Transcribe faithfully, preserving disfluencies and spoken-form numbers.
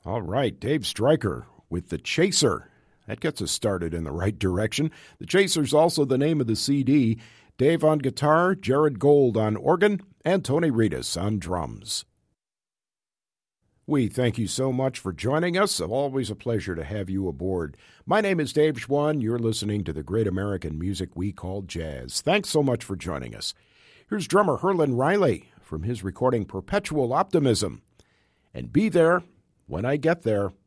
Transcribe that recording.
All right, Dave Stryker with The Chaser. That gets us started in the right direction. The Chaser's also the name of the C D. Dave on guitar, Jared Gold on organ, and Tony Reedus on drums. We thank you so much for joining us. Always a pleasure to have you aboard. My name is Dave Schwann. You're listening to the great American music we call jazz. Thanks so much for joining us. Here's drummer Herlin Riley from his recording Perpetual Optimism. And be there when I get there.